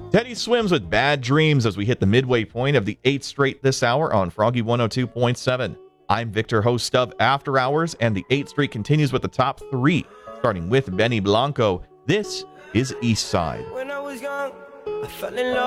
Teddy swims with Bad Dreams as we hit the midway point of the 8th straight this hour on Froggy 102.7. I'm Victor, host of After Hours, and the 8th straight continues with the top 3, starting with Benny Blanco. This is East Side. When I was young, I fell in love.